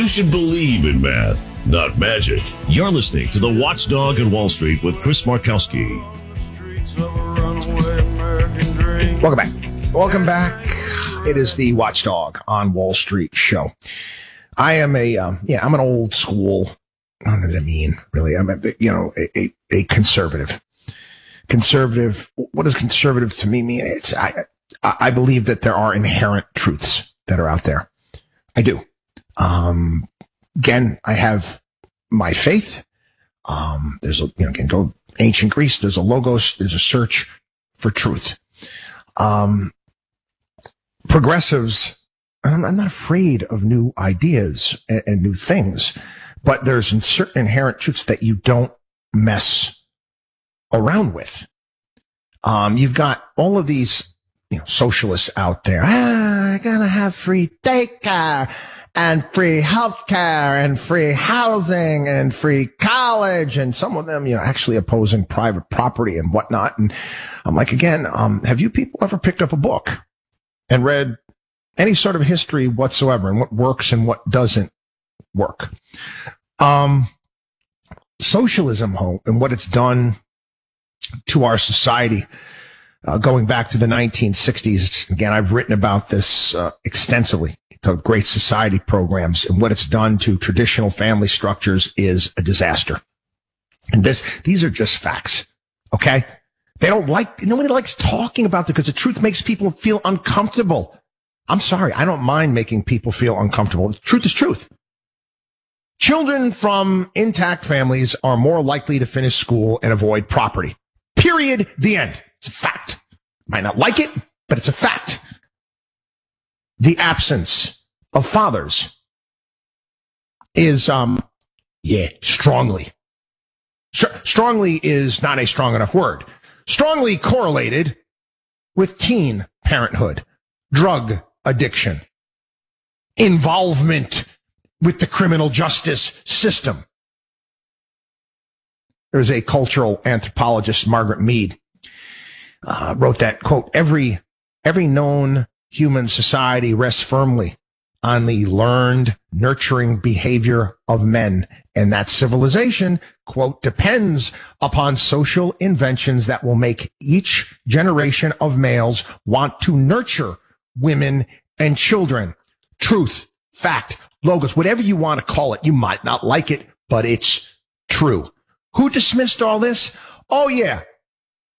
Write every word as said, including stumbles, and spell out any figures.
should believe in math, not magic. You're listening to The Watchdog on Wall Street with Chris Markowski. Welcome back. Welcome back. It is the Watchdog on Wall Street show. I am a, um, yeah, I'm an old school. What does that mean, really? I'm a, you know, a, a, a conservative. Conservative. What does conservative to me mean? It's, I, I believe that there are inherent truths that are out there. I do. Um, again, I have my faith. Um, there's a, you know, again, go ancient Greece. There's a logos. There's a search for truth. Um, progressives, I'm, I'm not afraid of new ideas and, and new things, but there's certain inherent truths that you don't mess around with. Um, you've got all of these, you know, socialists out there. Ah, I gotta have free daycare and free healthcare and free housing and free college. And some of them, you know, actually opposing private property and whatnot. And I'm like, again, um, have you people ever picked up a book and read any sort of history whatsoever and what works and what doesn't work? Um, socialism, and what it's done to our society, uh, going back to the nineteen sixties. Again, I've written about this uh, extensively. The Great Society programs and what it's done to traditional family structures is a disaster. And this, these are just facts. Okay. They don't like, nobody likes talking about it because the truth makes people feel uncomfortable. I'm sorry. I don't mind making people feel uncomfortable. The truth is truth. Children from intact families are more likely to finish school and avoid poverty. Period. The end. It's a fact. Might not like it, but it's a fact. The absence of fathers is, um, yeah, strongly. Str- strongly is not a strong enough word. Strongly correlated with teen parenthood, drug addiction, involvement with the criminal justice system. There's a cultural anthropologist, Margaret Mead, uh, wrote that, quote, every, every known human society rests firmly on the learned, nurturing behavior of men. And that civilization, quote, depends upon social inventions that will make each generation of males want to nurture women and children. Truth, fact, logos, whatever you want to call it. You might not like it, but it's true. Who dismissed all this? Oh, yeah.